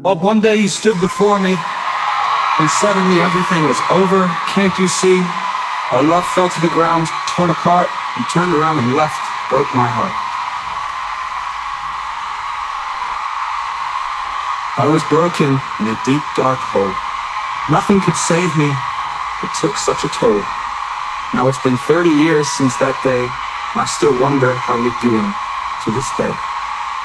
But one day you stood before me, and suddenly everything was over. Can't you see? Our love fell to the ground, torn apart, and turned around and left, broke my heart. I was broken in a deep, dark hole. Nothing could save me. It took such a toll. Now it's been 30 years since that day. I still wonder how you're doing to this day.